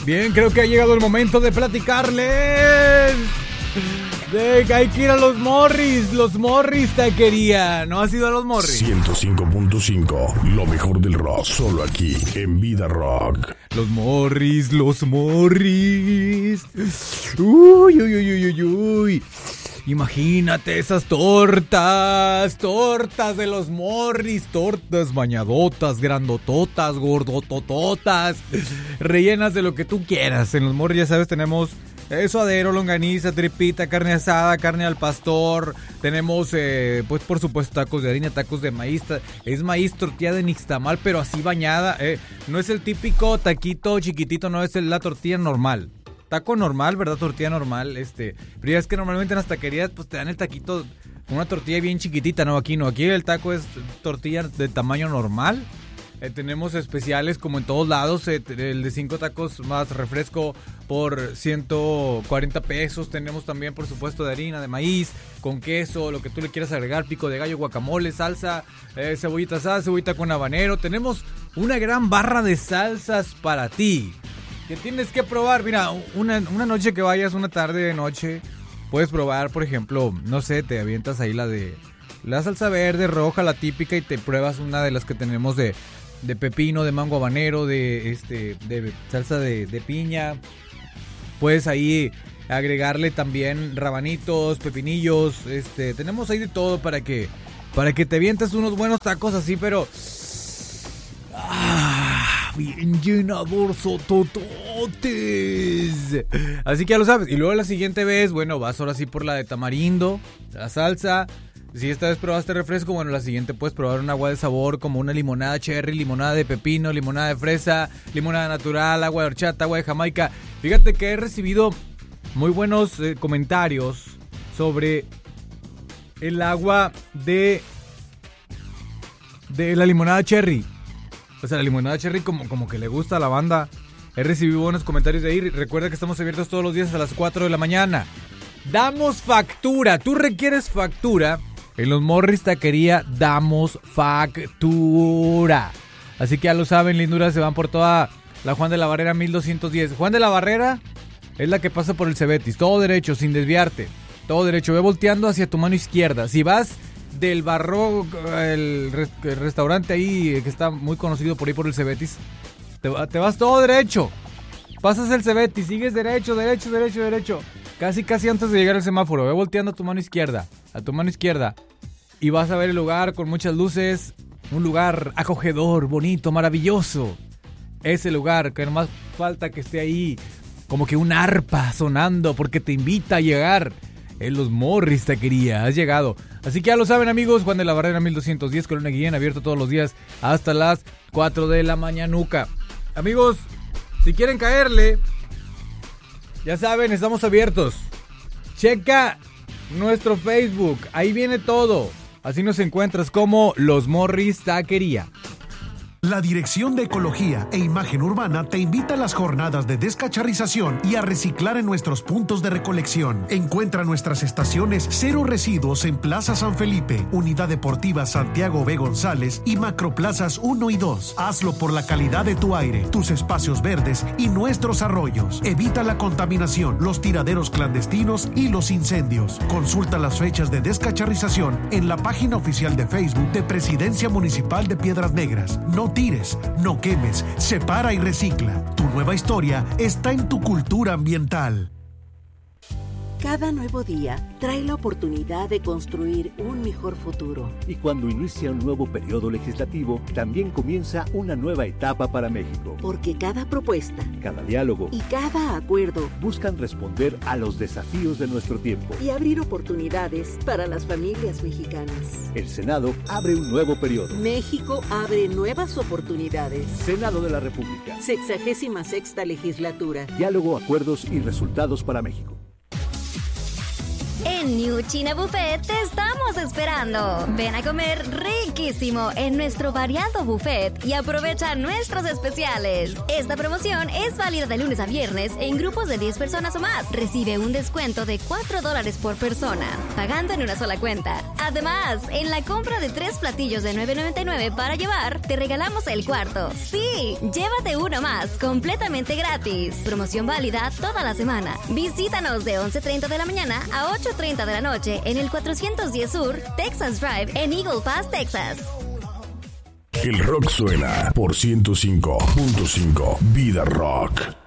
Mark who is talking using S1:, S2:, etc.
S1: Bien, creo que ha llegado el momento de platicarles de que hay que ir a los Morris taquería. ¿No has ido a los Morris?
S2: 105.5, lo mejor del rock, solo aquí, en Vida Rock.
S1: Los Morris. Uy. Imagínate esas tortas de los Morris, tortas bañadotas, grandototas, gordotototas, rellenas de lo que tú quieras. En los Morris, ya sabes, tenemos suadero, longaniza, tripita, carne asada, carne al pastor. Tenemos, pues por supuesto, tacos de harina, tacos de maíz. Es maíz, tortilla de nixtamal, pero así bañada. No es el típico taquito chiquitito, no, es la tortilla normal. Taco normal, ¿verdad? Tortilla normal, pero ya es que normalmente en las taquerías pues te dan el taquito con una tortilla bien chiquitita, no, aquí no, aquí el taco es tortilla de tamaño normal. Tenemos especiales como en todos lados, el de 5 tacos más refresco por 140 pesos. Tenemos también, por supuesto, de harina, de maíz, con queso, lo que tú le quieras agregar, pico de gallo, guacamole, salsa, cebollita asada, cebollita con habanero. Tenemos una gran barra de salsas para ti que tienes que probar. Mira, una noche que vayas, una tarde, noche, puedes probar, por ejemplo, no sé, te avientas ahí la salsa verde, roja, la típica, y te pruebas una de las que tenemos de pepino, de mango habanero, de salsa de piña. Puedes ahí agregarle también rabanitos, pepinillos, tenemos ahí de todo para que te avientes unos buenos tacos así, pero bien llenador, sotototes. Así que ya lo sabes. Y luego la siguiente vez, bueno, vas ahora sí por la de tamarindo, la salsa. Si esta vez probaste refresco, bueno, la siguiente puedes probar un agua de sabor como una limonada cherry, limonada de pepino, limonada de fresa, limonada natural, agua de horchata, agua de Jamaica. Fíjate que he recibido muy buenos comentarios sobre el agua de la limonada cherry. O sea, la limonada cherry como que le gusta a la banda. He recibido buenos comentarios de ahí. Recuerda que estamos abiertos todos los días a las 4 de la mañana. Damos factura. Tú requieres factura. En los Morris Taquería damos factura. Así que ya lo saben, linduras, se van por toda la Juan de la Barrera 1210. Juan de la Barrera es la que pasa por el Cebetis. Todo derecho, sin desviarte. Todo derecho. Ve volteando hacia tu mano izquierda. Si vas del Barro, el restaurante ahí que está muy conocido por ahí por el Cebetis, te vas todo derecho. Pasas el Cebetis, sigues derecho. Casi antes de llegar al semáforo, ve volteando a tu mano izquierda. Y vas a ver el lugar con muchas luces. Un lugar acogedor, bonito, maravilloso. Ese lugar que nomás falta que esté ahí como que un arpa sonando porque te invita a llegar. En los Morris Taquería, has llegado. Así que ya lo saben, amigos, Juan de la Barrera 1210, Colonia Guillén, abierto todos los días hasta las 4 de la mañanuca. Amigos, si quieren caerle, ya saben, estamos abiertos. Checa nuestro Facebook, ahí viene todo. Así nos encuentras como Los Morris Taquería.
S3: La Dirección de Ecología e Imagen Urbana te invita a las jornadas de descacharrización y a reciclar en nuestros puntos de recolección. Encuentra nuestras estaciones Cero Residuos en Plaza San Felipe, Unidad Deportiva Santiago B. González y Macroplazas 1 y 2. Hazlo por la calidad de tu aire, tus espacios verdes y nuestros arroyos. Evita la contaminación, los tiraderos clandestinos y los incendios. Consulta las fechas de descacharrización en la página oficial de Facebook de Presidencia Municipal de Piedras Negras. No tires, no quemes, separa y recicla. Tu nueva historia está en tu cultura ambiental.
S4: Cada nuevo día trae la oportunidad de construir un mejor futuro.
S5: Y cuando inicia un nuevo periodo legislativo, también comienza una nueva etapa para México.
S4: Porque cada propuesta,
S5: cada diálogo
S4: y cada acuerdo
S5: buscan responder a los desafíos de nuestro tiempo
S4: y abrir oportunidades para las familias mexicanas.
S5: El Senado abre un nuevo periodo.
S4: México abre nuevas oportunidades.
S5: Senado de la República.
S4: 66ª legislatura.
S5: Diálogo, acuerdos y resultados para México.
S6: En New China Buffet te estamos esperando. Ven a comer riquísimo en nuestro variado buffet y aprovecha nuestros especiales. Esta promoción es válida de lunes a viernes en grupos de 10 personas o más. Recibe un descuento de $4 por persona, pagando en una sola cuenta. Además, en la compra de 3 platillos de $9.99 para llevar, te regalamos el cuarto. Sí, llévate uno más, completamente gratis. Promoción válida toda la semana. Visítanos de 11:30 de la mañana a 8:30 de la noche en el 410 Sur, Texas Drive, en Eagle Pass, Texas.
S2: El rock suena por 105.5 Vida Rock.